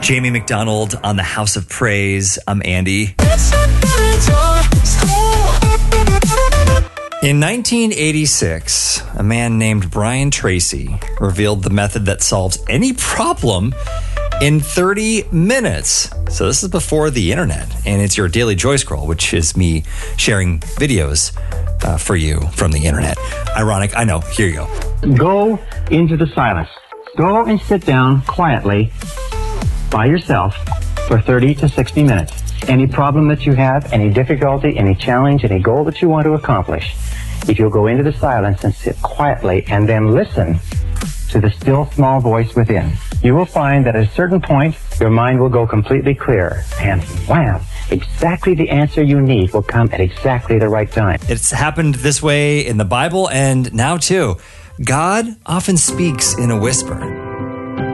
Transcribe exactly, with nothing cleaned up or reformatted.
Jamie McDonald on the House of Praise. I'm Andy. In nineteen eighty-six, a man named Brian Tracy revealed the method that solves any problem in thirty minutes. So this is before the internet, and it's your daily joy scroll, which is me sharing videos uh, for you from the internet. Ironic, I know. Here you go. Go into the silence. Go and sit down quietly by yourself for thirty to sixty minutes. Any problem that you have, any difficulty, any challenge, any goal that you want to accomplish, if you'll go into the silence and sit quietly and then listen to the still small voice within, you will find that at a certain point, your mind will go completely clear. And wham, exactly the answer you need will come at exactly the right time. It's happened this way in the Bible and now too. God often speaks in a whisper.